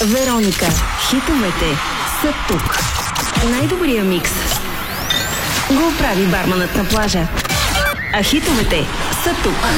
Вероника. Хитовете са тук. Най-добрия микс го прави барманът на плажа. А хитовете са тук.